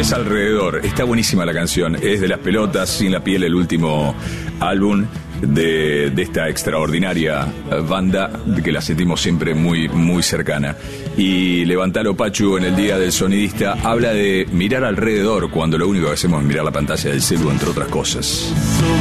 ves alrededor. Está buenísima la canción. Es de Las Pelotas, Sin la Piel, el último álbum de esta extraordinaria banda que la sentimos siempre muy, muy cercana. Y Levantalo Pachu, en el Día del Sonidista, habla de mirar alrededor cuando lo único que hacemos es mirar la pantalla del celu, entre otras cosas.